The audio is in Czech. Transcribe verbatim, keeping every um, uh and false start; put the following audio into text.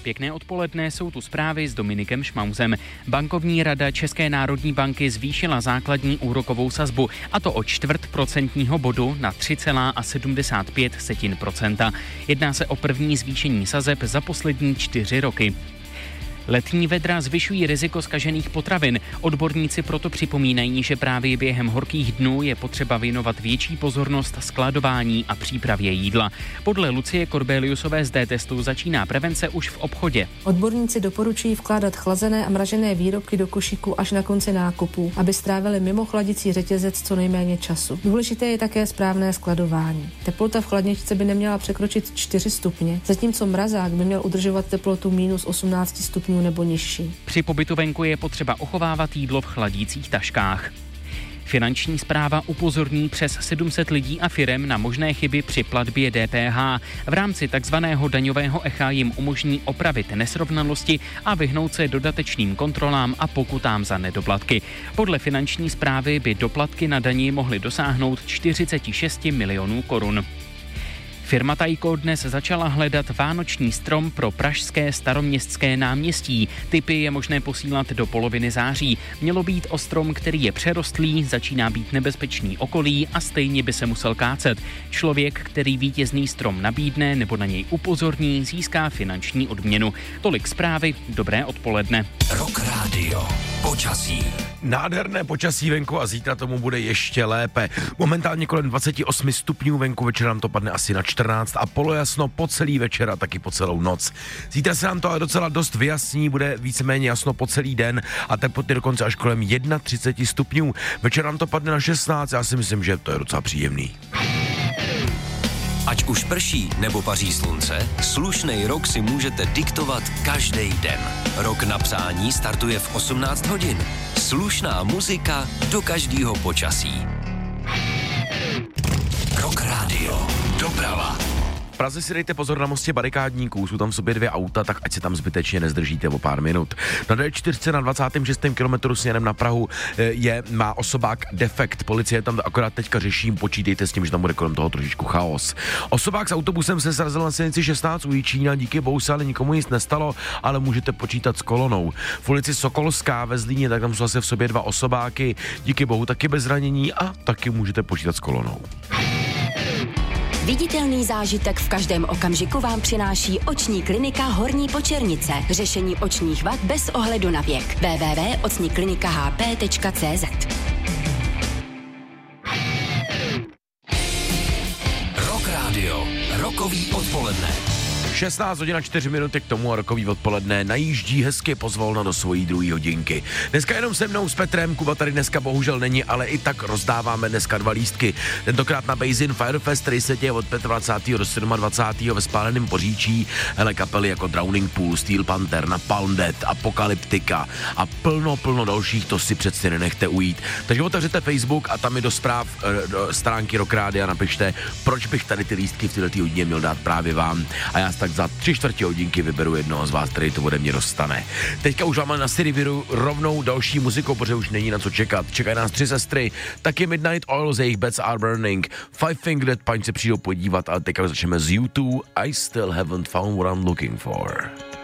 Pěkné odpoledne, jsou tu zprávy s Dominikem Šmauzem. Bankovní rada České národní banky zvýšila základní úrokovou sazbu, a to o čtvrt procentního bodu na tři celá sedmdesát pět procenta. Jedná se o první zvýšení sazeb za poslední čtyři roky. Letní vedra zvyšují riziko zkažených potravin. Odborníci proto připomínají, že právě během horkých dnů je potřeba věnovat větší pozornost skladování a přípravě jídla. Podle Lucie Korbeliusové z D-testu začíná prevence už v obchodě. Odborníci doporučují vkládat chlazené a mražené výrobky do košíku až na konci nákupu, aby strávili mimo chladicí řetězec co nejméně času. Důležité je také správné skladování. Teplota v chladničce by neměla překročit čtyři stupně, zatímco mrazák by měl udržovat teplotu minus osmnáct stupňů nebo nižší. Při pobytu venku je potřeba uchovávat jídlo v chladících taškách. Finanční správa upozorní přes sedm set lidí a firem na možné chyby při platbě D P H. V rámci takzvaného daňového echa jim umožní opravit nesrovnalosti a vyhnout se dodatečným kontrolám a pokutám za nedoplatky. Podle finanční správy by doplatky na dani mohly dosáhnout čtyřicet šest milionů korun. Firma Tajko dnes začala hledat vánoční strom pro pražské Staroměstské náměstí. Tipy je možné posílat do poloviny září. Mělo být o strom, který je přerostlý, začíná být nebezpečný okolí a stejně by se musel kácet. Člověk, který vítězný strom nabídne nebo na něj upozorní, získá finanční odměnu. Tolik zprávy, dobré odpoledne. Rock Radio. Počasí. Nádherné počasí venku a zítra tomu bude ještě lépe. Momentálně kolem dvacet osm stupňů venku, večer nám to padne asi na čtrnáct a polojasno po celý večer a taky po celou noc. Zítra se nám to ale docela dost vyjasní, bude víceméně jasno po celý den a teploty dokonce až kolem třicet jedna stupňů. Večer nám to padne na šestnáct, já si myslím, že to je docela příjemný. Ať už prší nebo paří slunce, slušnej rok si můžete diktovat každý den. Rok na přání startuje v osmnáct hodin. Slušná muzika do každého počasí. Rock Radio. Doprava. V Praze si dejte pozor na mostě barikádníků, jsou tam v sobě dvě auta, tak ať se tam zbytečně nezdržíte o pár minut. Na D čtyři na dvacátém šestém kilometru směrem na Prahu je, má osobák defekt, policie tam akorát teďka řeší, počítejte s tím, že tam bude kolem toho trošičku chaos. Osobák s autobusem se srazil na silnici šestnáct u Jičína, díky bohu se ale nikomu nic nestalo, ale můžete počítat s kolonou. V ulici Sokolská ve Zlíně, tak tam jsou zase v sobě dva osobáky, díky bohu taky bez zranění a taky můžete počítat s kolonou. Viditelný zážitek v každém okamžiku vám přináší oční klinika Horní Počernice. Řešení očních vad bez ohledu na věk. w w w tečka oční klinika h p tečka c z. Rock Radio. Rokový odpoledne. šestnáct hodin a čtyři minuty k tomu a rokový odpoledne najíždí hezky pozvolna do svojí druhé hodinky. Dneska jenom se mnou s Petrem, Kuba tady dneska bohužel není, ale i tak rozdáváme dneska dva lístky. Tentokrát na Basin Firefest, který se děje od dvacátého pátého do dvacátého sedmého ve Spáleném Poříčí. Hele, kapely jako Drowning Pool, Steel Panther, Napalm Death, Apokalyptika a plno, plno dalších, to si přeci nenechte ujít. Takže otevřete Facebook a tam mi do zpráv do stránky Rock Rádia napište, proč bych tady ty lístky v této hodině měl dát právě vám. A já tak za tři čtvrtě hodinky vyberu jednoho z vás, který to ode mě dostane. Teďka už máme na Stevie rovnou další muzikou, protože už není na co čekat. Čekají nás tři sestry, taky Midnight Oil z jejich Beds Are Burning. Five Fingered Punch se přijdou podívat, ale teďka začneme z U dva, I Still Haven't Found What I'm Looking For.